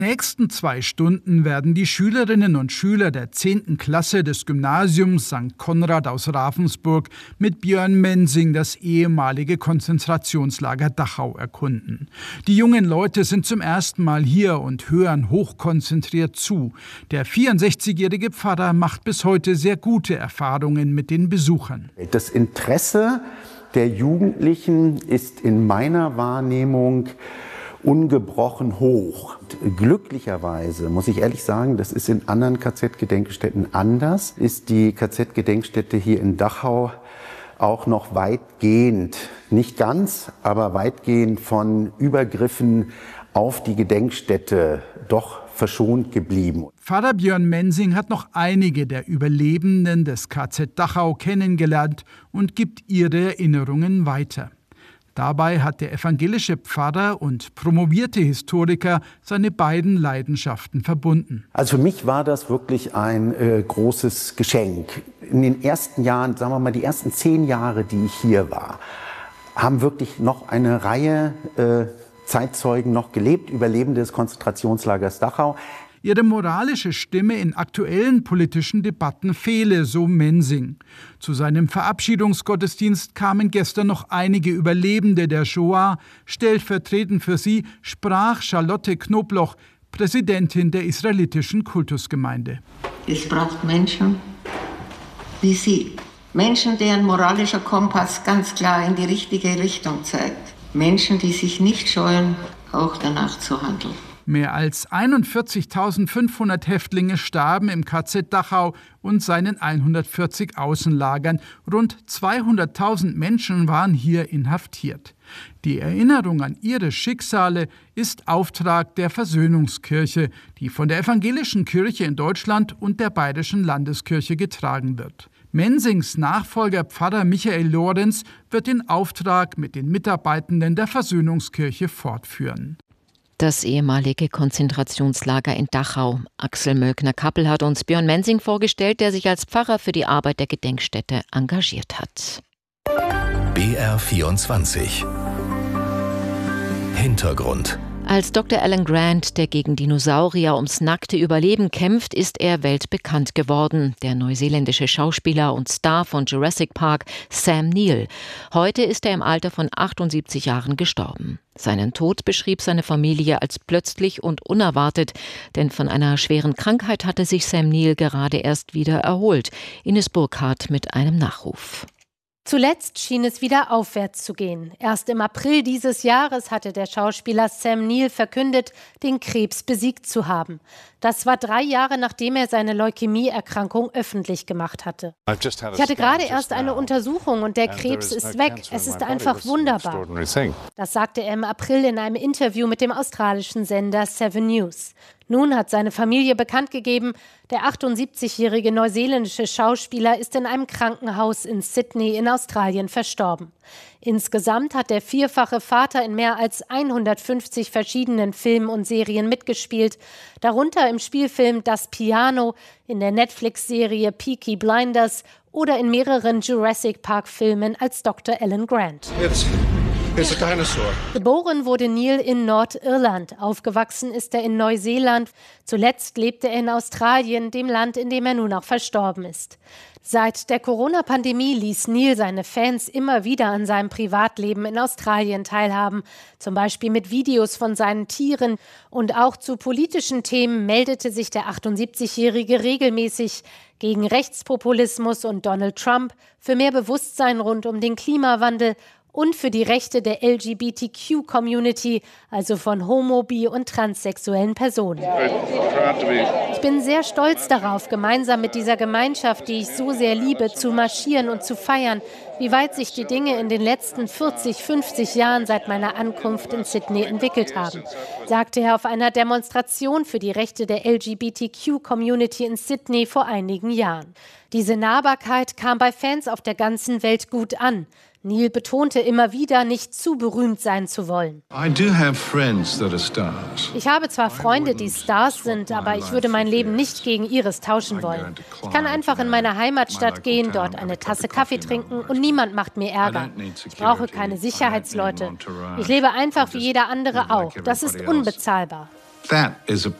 Nächsten 2 Stunden werden die Schülerinnen und Schüler der 10. Klasse des Gymnasiums St. Konrad aus Ravensburg mit Björn Mensing das ehemalige Konzentrationslager Dachau erkunden. Die jungen Leute sind zum ersten Mal hier und hören hochkonzentriert zu. Der 64-jährige Pfarrer macht bis heute sehr gute Erfahrungen mit den Besuchern. Das Interesse der Jugendlichen ist in meiner Wahrnehmung ungebrochen hoch. Glücklicherweise, muss ich ehrlich sagen, das ist in anderen KZ-Gedenkstätten anders, ist die KZ-Gedenkstätte hier in Dachau auch noch weitgehend, nicht ganz, aber weitgehend von Übergriffen auf die Gedenkstätte doch verschont geblieben. Pfarrer Björn Mensing hat noch einige der Überlebenden des KZ Dachau kennengelernt und gibt ihre Erinnerungen weiter. Dabei hat der evangelische Pfarrer und promovierte Historiker seine beiden Leidenschaften verbunden. Also für mich war das wirklich ein großes Geschenk. In den ersten Jahren, sagen wir mal die ersten 10 Jahre, die ich hier war, haben wirklich noch eine Reihe Zeitzeugen noch gelebt, Überlebende des Konzentrationslagers Dachau. Ihre moralische Stimme in aktuellen politischen Debatten fehle, so Mensing. Zu seinem Verabschiedungsgottesdienst kamen gestern noch einige Überlebende der Shoah. Stellvertretend für sie sprach Charlotte Knobloch, Präsidentin der israelitischen Kultusgemeinde. Es braucht Menschen wie Sie. Menschen, deren moralischer Kompass ganz klar in die richtige Richtung zeigt. Menschen, die sich nicht scheuen, auch danach zu handeln. Mehr als 41.500 Häftlinge starben im KZ Dachau und seinen 140 Außenlagern. Rund 200.000 Menschen waren hier inhaftiert. Die Erinnerung an ihre Schicksale ist Auftrag der Versöhnungskirche, die von der Evangelischen Kirche in Deutschland und der Bayerischen Landeskirche getragen wird. Mensings Nachfolger Pfarrer Michael Lorenz wird den Auftrag mit den Mitarbeitenden der Versöhnungskirche fortführen. Das ehemalige Konzentrationslager in Dachau. Axel Möckner-Kappel hat uns Björn Mensing vorgestellt, der sich als Pfarrer für die Arbeit der Gedenkstätte engagiert hat. BR24 Hintergrund. Als Dr. Alan Grant, der gegen Dinosaurier ums nackte Überleben kämpft, ist er weltbekannt geworden. Der neuseeländische Schauspieler und Star von Jurassic Park, Sam Neill. Heute ist er im Alter von 78 Jahren gestorben. Seinen Tod beschrieb seine Familie als plötzlich und unerwartet, denn von einer schweren Krankheit hatte sich Sam Neill gerade erst wieder erholt. Ines Burkhardt mit einem Nachruf. Zuletzt schien es wieder aufwärts zu gehen. Erst im April dieses Jahres hatte der Schauspieler Sam Neill verkündet, den Krebs besiegt zu haben. Das war 3 Jahre, nachdem er seine Leukämie-Erkrankung öffentlich gemacht hatte. Ich hatte gerade erst eine Untersuchung und der Krebs ist weg. Es ist einfach wunderbar. Das sagte er im April in einem Interview mit dem australischen Sender 7 News. Nun hat seine Familie bekannt gegeben, der 78-jährige neuseeländische Schauspieler ist in einem Krankenhaus in Sydney in Australien verstorben. Insgesamt hat der vierfache Vater in mehr als 150 verschiedenen Filmen und Serien mitgespielt, darunter im Spielfilm Das Piano, in der Netflix-Serie Peaky Blinders oder in mehreren Jurassic Park-Filmen als Dr. Alan Grant. It's a dinosaur. Geboren wurde Neill in Nordirland. Aufgewachsen ist er in Neuseeland. Zuletzt lebte er in Australien, dem Land, in dem er nun auch verstorben ist. Seit der Corona-Pandemie ließ Neill seine Fans immer wieder an seinem Privatleben in Australien teilhaben. Zum Beispiel mit Videos von seinen Tieren. Und auch zu politischen Themen meldete sich der 78-Jährige regelmäßig gegen Rechtspopulismus und Donald Trump, für mehr Bewusstsein rund um den Klimawandel und für die Rechte der LGBTQ-Community, also von homo-, bi- und transsexuellen Personen. Ich bin sehr stolz darauf, gemeinsam mit dieser Gemeinschaft, die ich so sehr liebe, zu marschieren und zu feiern, wie weit sich die Dinge in den letzten 40, 50 Jahren seit meiner Ankunft in Sydney entwickelt haben, sagte er auf einer Demonstration für die Rechte der LGBTQ-Community in Sydney vor einigen Jahren. Diese Nahbarkeit kam bei Fans auf der ganzen Welt gut an. Neill betonte immer wieder, nicht zu berühmt sein zu wollen. Ich habe zwar Freunde, die Stars sind, aber ich würde mein Leben nicht gegen ihres tauschen wollen. Ich kann einfach in meine Heimatstadt gehen, dort eine Tasse Kaffee trinken und niemand macht mir Ärger. Ich brauche keine Sicherheitsleute. Ich lebe einfach wie jeder andere auch. Das ist unbezahlbar. That is a